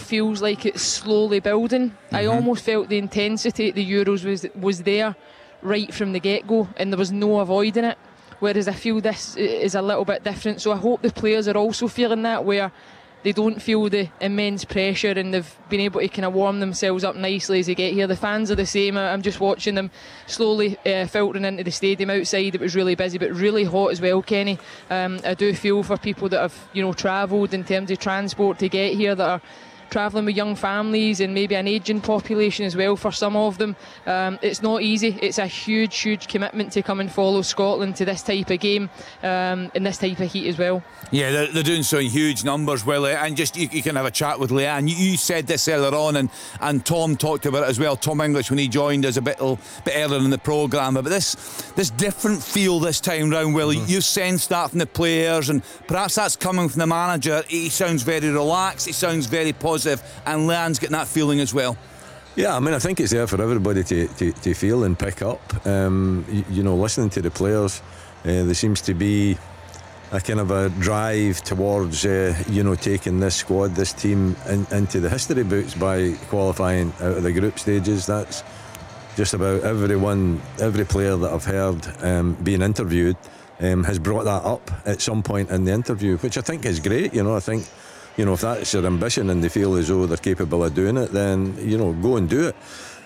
feels like it's slowly building. I almost felt the intensity at the Euros was there right from the get-go, and there was no avoiding it, whereas I feel this is a little bit different. So I hope the players are also feeling that, where they don't feel the immense pressure, and they've been able to kind of warm themselves up nicely as they get here. The fans are the same. I'm just watching them slowly filtering into the stadium outside. It was really busy but really hot as well, Kenny. I do feel for people that have travelled in terms of transport to get here, that are travelling with young families and maybe an ageing population as well for some of them. It's not easy. It's a huge commitment to come and follow Scotland to this type of game in this type of heat as well. Yeah, they're doing some huge numbers, Willie, and just you can have a chat with Leanne. You said this earlier on, and Tom talked about it as well, Tom English, when he joined us a bit earlier in the programme, but this different feel this time round, Willie. You sense that from the players, and perhaps that's coming from the manager. He sounds very relaxed, he sounds very positive, and Leanne's getting that feeling as well. Yeah, I mean, I think it's there for everybody to feel and pick up. Listening to the players, there seems to be a kind of a drive towards taking this squad, this team into the history books by qualifying out of the group stages. That's just about every player that I've heard being interviewed has brought that up at some point in the interview, which I think is great. I think if that's your ambition and they feel as though they're capable of doing it, then go and do it.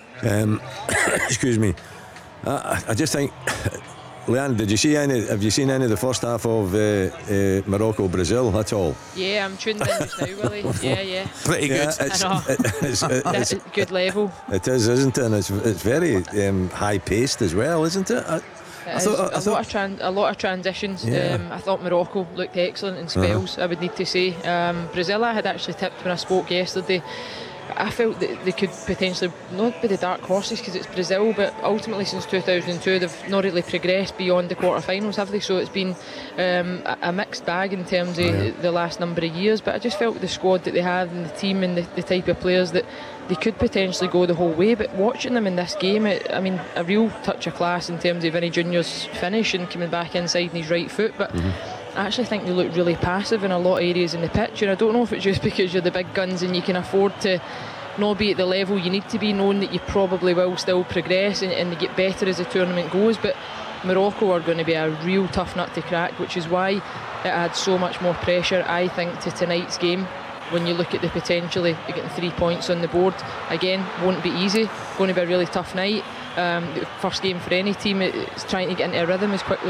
Excuse me. I just think, Leanne, have you seen any of the first half of Morocco-Brazil at all? Yeah, I'm tuned in just now, Willie. Yeah. Pretty good. It's good level. It is, isn't it? And it's very high paced as well, isn't it? A lot of transitions. Yeah. I thought Morocco looked excellent in spells. I would need to say. Brazil, I had actually tipped when I spoke yesterday. I felt that they could potentially not be the dark horses because it's Brazil, but ultimately since 2002 they've not really progressed beyond the quarterfinals, have they? So it's been a mixed bag in terms of the last number of years. But I just felt the squad that they had and the team and the type of players that they could potentially go the whole way. But watching them in this game, a real touch of class in terms of Vinny Junior's finish and coming back inside on his right foot. But I actually think they look really passive in a lot of areas in the pitch, and I don't know if it's just because you're the big guns and you can afford to not be at the level you need to be, knowing that you probably will still progress and get better as the tournament goes. But Morocco are going to be a real tough nut to crack, which is why it adds so much more pressure, I think, to tonight's game. When you look at the potentially getting 3 points on the board, again, won't be easy, going to be a really tough night. The first game for any team is trying to get into a rhythm as quickly